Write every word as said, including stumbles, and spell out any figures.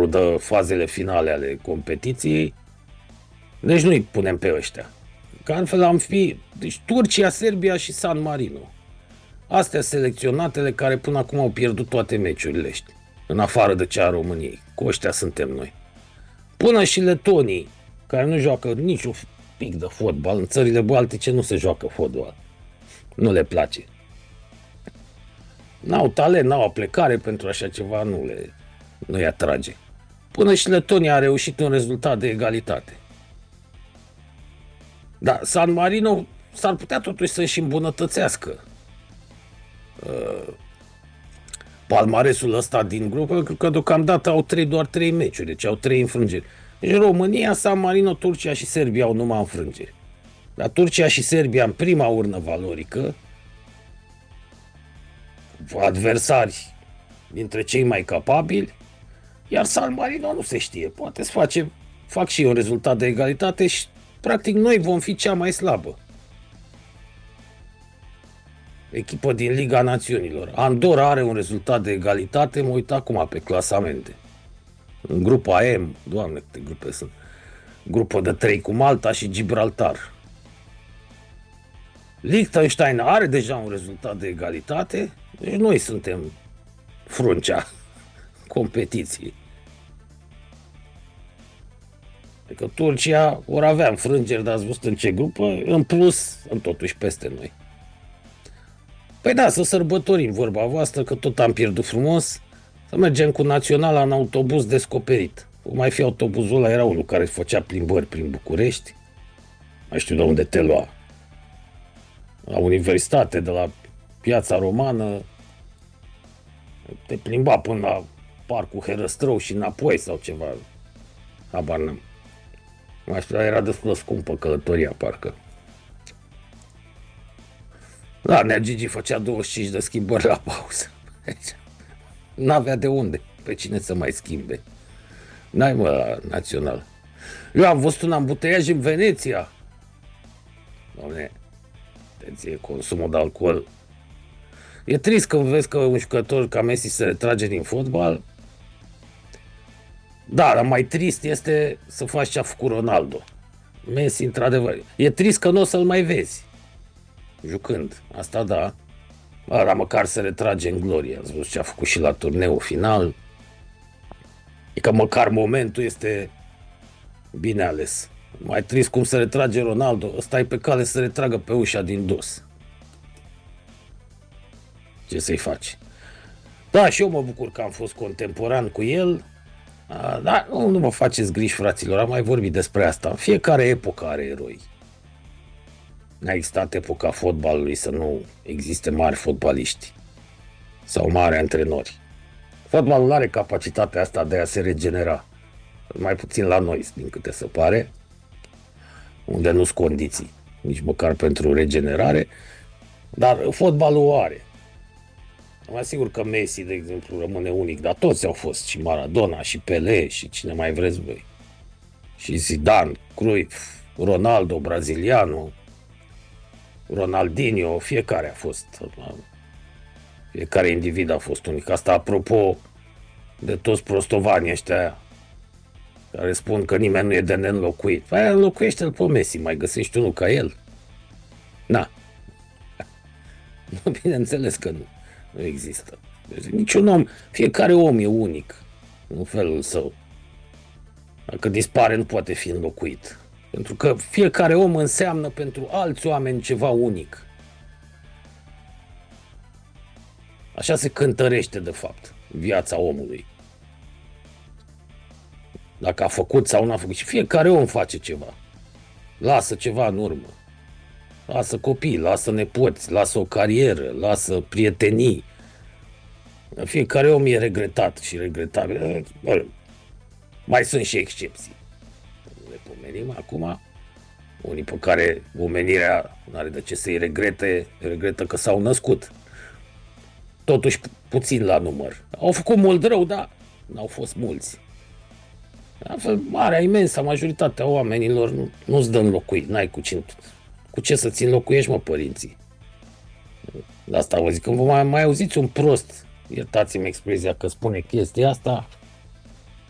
dincolo de fazele finale ale competiției. Deci nu-i punem pe ăștia. Că altfel am fi... Deci Turcia, Serbia și San Marino. Astea selecționatele care până acum au pierdut toate meciurile ăștia. În afară de cea a României. Cu ăștia suntem noi. Până și letonii, care nu joacă niciun pic de fotbal. În țările baltice nu se joacă fotbal. Nu le place. N-au talent, n-au aplecare pentru așa ceva, nu le nu-i atrage. Până și Letonia a reușit un rezultat de egalitate. Dar San Marino s-ar putea totuși să-și îmbunătățească uh, palmaresul ăsta din grup, pentru că deocamdată au trei, doar trei meciuri, deci au trei înfrângeri. Deci România, San Marino, Turcia și Serbia au numai înfrângeri. Dar Turcia și Serbia în prima urnă valorică, adversari dintre cei mai capabili, iar San Marino nu se știe, poate să face, fac și un rezultat de egalitate și practic noi vom fi cea mai slabă echipă din Liga Națiunilor. Andorra are un rezultat de egalitate, mă uit acum pe clasamente. În grupa M, doamne câte grupe sunt, grupă de trei cu Malta și Gibraltar. Liechtenstein are deja un rezultat de egalitate, deci noi suntem fruncea competiției. Adică Turcia ori avea înfrângeri, dar ați văzut în ce grupă, în plus, sunt totuși peste noi. Păi da, să sărbătorim vorba voastră, că tot am pierdut frumos, să mergem cu naționala în autobuz descoperit. O mai fi autobuzul ăla, era unul care făcea plimbări prin București, mai știu de unde te lua. La universitate, de la Piața Romană, te plimba până la Parcul Herăstrău și înapoi sau ceva. Habar n-am. Mai știu, era destul de scumpă călătoria, parcă. Da, Nea Gigi făcea douăzeci și cinci de schimbări la pauză. N-avea de unde, pe cine să mai schimbe. N-ai mă la național. Eu am văzut un ambuteiaj în Veneția. Doamne, atenție, consumul de alcool. E trist când vezi că un jucător ca Messi se retrage din fotbal. Da, dar mai trist este să faci ce a făcut Ronaldo. Messi, într-adevăr. E trist că nu o să-l mai vezi jucând. Asta da. Dar măcar se retrage în glorie. Ați văzut ce a făcut și la turneul final. E că măcar momentul este bine ales. Mai trist cum se retrage Ronaldo. Ăsta e pe cale să se retragă pe ușa din dos. Ce să-i faci? Da, și eu mă bucur că am fost contemporan cu el. Dar nu, nu mă faceți griji, fraților. Am mai vorbit despre asta. Fiecare epocă are eroi. N-a existat epoca fotbalului să nu existe mari fotbaliști sau mari antrenori. Fotbalul are capacitatea asta de a se regenera. Mai puțin la noi, din câte se pare, unde nu-s condiții, nici măcar pentru regenerare, dar fotbalul o are. Mă asigur că Messi, de exemplu, rămâne unic, dar toți au fost, și Maradona, și Pelé, și cine mai vreți voi. Și Zidane, Cruyff, Ronaldo, braziliano, Ronaldinho, fiecare a fost. Fiecare individ a fost unic. Asta apropo de toți prostovanii ăștia care spun că nimeni nu e de neînlocuit. Păi înlocuiește-l pe Messi, mai găsești unul ca el? Na. Bineînțeles că nu. Nu există. Deci, niciun om, fiecare om e unic în felul său. Dacă dispare, nu poate fi înlocuit. Pentru că fiecare om înseamnă pentru alți oameni ceva unic. Așa se cântărește, de fapt, viața omului. Dacă a făcut sau nu a făcut. Și fiecare om face ceva. Lasă ceva în urmă. Lasă copii, lasă nepoți, lasă o carieră, lasă prietenii. Fiecare om e regretat și regretabil. Mai sunt și excepții. Le pomenim acum. Unii pe care omenirea nu are de ce să-i regrete, regretă că s-au născut. Totuși puțin la număr. Au făcut mult rău, dar n-au fost mulți. Altfel, marea, imensă majoritatea oamenilor nu, nu-ți dă înlocuit. N-ai cu cine, cu ce să-ți înlocuiești, mă, părinții. De asta vă zic, când vă mai, mai auziți un prost, iertați-mi expresia că spune chestia asta,